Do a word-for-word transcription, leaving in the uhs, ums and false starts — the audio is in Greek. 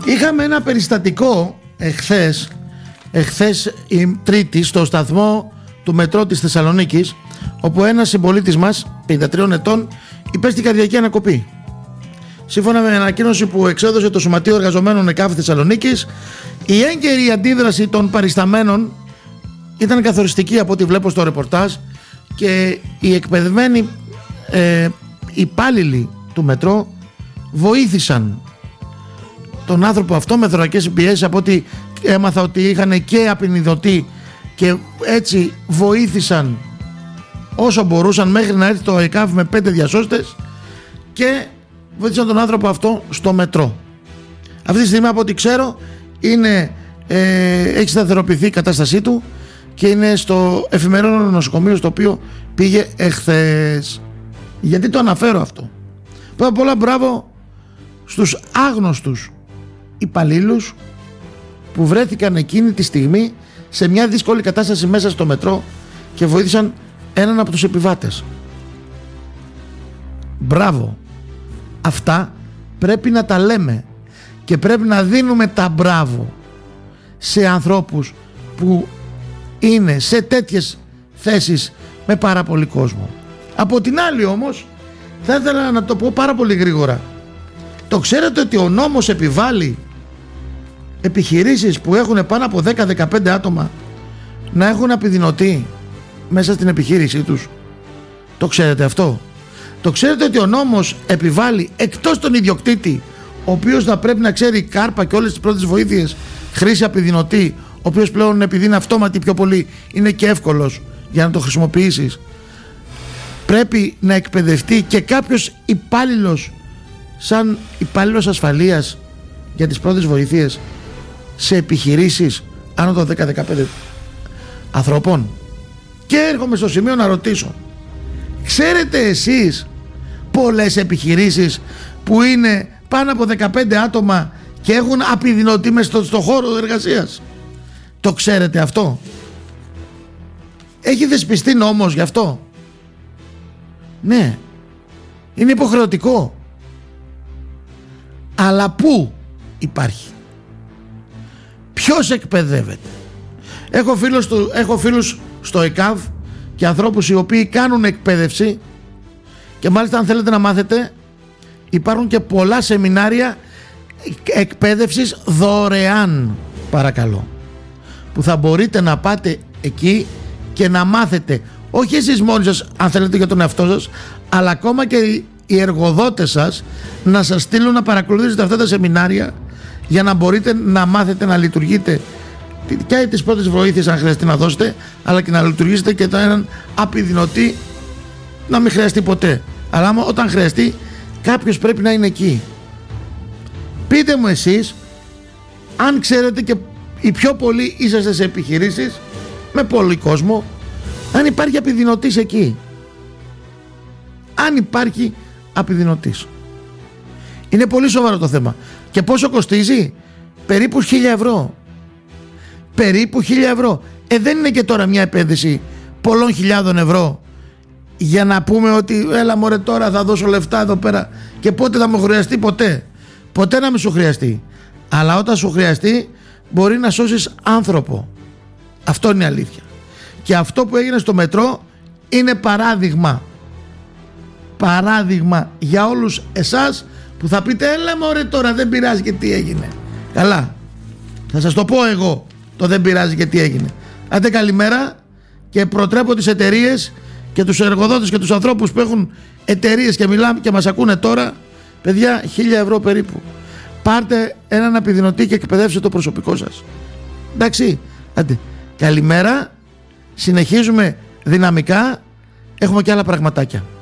Είχαμε ένα περιστατικό εχθές, εχθές η Τρίτη στο σταθμό του μετρό της Θεσσαλονίκης, όπου ένας συμπολίτης μας, πενήντα τριών ετών, υπέστη καρδιακή ανακοπή. Σύμφωνα με ανακοίνωση που εξέδωσε το Σωματείο Εργαζομένων ΕΚΑΒ Θεσσαλονίκης, η έγκαιρη αντίδραση των παρισταμένων ήταν καθοριστική από ό,τι βλέπω στο ρεπορτάζ, και οι εκπαιδευμένοι ε, υπάλληλοι του μετρό βοήθησαν τον άνθρωπο αυτό με θωρακές πιέσεις. Από ό,τι έμαθα ότι είχαν και απεινιδωτή, και έτσι βοήθησαν όσο μπορούσαν μέχρι να έρθει το ΕΚΑΒ με πέντε διασώστες και βοήθησαν τον άνθρωπο αυτό στο μετρό. Αυτή τη στιγμή, από ό,τι ξέρω, είναι, ε, έχει σταθεροποιηθεί η κατάστασή του και είναι στο εφημερινό νοσοκομείο, στο οποίο πήγε εχθές. Γιατί το αναφέρω αυτό? Πρώτα απ' όλα, μπράβο στους άγνωστους υπαλλήλους που βρέθηκαν εκείνη τη στιγμή σε μια δύσκολη κατάσταση μέσα στο μετρό και βοήθησαν έναν από τους επιβάτες. Μπράβο. Αυτά πρέπει να τα λέμε και πρέπει να δίνουμε τα μπράβο σε ανθρώπους που είναι σε τέτοιες θέσεις με πάρα πολύ κόσμο. Από την άλλη όμως, θα ήθελα να το πω πάρα πολύ γρήγορα. Το ξέρετε ότι ο νόμος επιβάλλει επιχειρήσεις που έχουν πάνω από δέκα με δεκαπέντε άτομα να έχουν επιδεινωτεί μέσα στην επιχείρησή τους? Το ξέρετε αυτό? Το ξέρετε ότι ο νόμος επιβάλλει, εκτός τον ιδιοκτήτη, ο οποίος θα πρέπει να ξέρει κάρπα και όλες τις πρώτες βοήθειες, χρήση απειδεινωτή, ο οποίος πλέον, επειδή είναι αυτόματη πιο πολύ, είναι και εύκολος για να το χρησιμοποιήσεις, πρέπει να εκπαιδευτεί και κάποιος υπάλληλος, σαν υπάλληλος ασφαλείας για τις πρώτες βοήθειες σε επιχειρήσεις άνω των δέκα με δεκαπέντε ανθρώπων. Και έρχομαι στο σημείο να ρωτήσω, ξέρετε εσείς πολλές επιχειρήσεις που είναι πάνω από δεκαπέντε άτομα και έχουν απειδεινωτεί μες στο, στο χώρο εργασίας? Το ξέρετε αυτό? Έχει δεσπιστεί νόμος γι' αυτό? Ναι, είναι υποχρεωτικό. Αλλά πού υπάρχει? Ποιος εκπαιδεύεται? Έχω φίλους, του, έχω φίλους στο ΕΚΑΒ και ανθρώπους οι οποίοι κάνουν εκπαίδευση, και μάλιστα, αν θέλετε να μάθετε, υπάρχουν και πολλά σεμινάρια εκπαίδευσης δωρεάν, παρακαλώ, που θα μπορείτε να πάτε εκεί και να μάθετε, όχι εσείς μόνοι σας αν θέλετε για τον εαυτό σας, αλλά ακόμα και οι εργοδότες σας να σας στείλουν να παρακολουθήσετε αυτά τα σεμινάρια, για να μπορείτε να μάθετε να λειτουργείτε και τις πρώτες βοήθειες αν χρειαστεί να δώσετε, αλλά και να λειτουργήσετε και το έναν απειδεινωτή, να μην χρειαστεί ποτέ. Αλλά άμα, όταν χρειαστεί, κάποιος πρέπει να είναι εκεί. Πείτε μου εσείς, αν ξέρετε, και οι πιο πολλοί είσαστε σε επιχειρήσεις με πολύ κόσμο, αν υπάρχει απειδεινωτής εκεί. Αν υπάρχει απειδεινωτής. Είναι πολύ σοβαρό το θέμα. Και πόσο κοστίζει? Περίπου χίλια ευρώ. Περίπου χίλια ευρώ. Ε, δεν είναι και τώρα μια επένδυση πολλών χιλιάδων ευρώ για να πούμε ότι έλα μωρέ, τώρα θα δώσω λεφτά εδώ πέρα και πότε θα μου χρειαστεί? Ποτέ. Ποτέ να μην σου χρειαστεί. Αλλά όταν σου χρειαστεί, μπορεί να σώσεις άνθρωπο. Αυτό είναι η αλήθεια. Και αυτό που έγινε στο μετρό είναι παράδειγμα. Παράδειγμα για όλους εσάς που θα πείτε έλα μωρέ, τώρα δεν πειράζει και τι έγινε. Καλά, θα σας το πω εγώ το δεν πειράζει και τι έγινε. Άντε καλημέρα, και προτρέπω τις εταιρείες και τους εργοδότες και τους ανθρώπους που έχουν εταιρείες και μιλάμε και μας ακούνε τώρα, παιδιά, χίλια ευρώ περίπου. Πάρτε έναν απειδεινωτή και εκπαιδεύστε το προσωπικό σας. Εντάξει, άντε καλημέρα, συνεχίζουμε δυναμικά, έχουμε και άλλα πραγματάκια.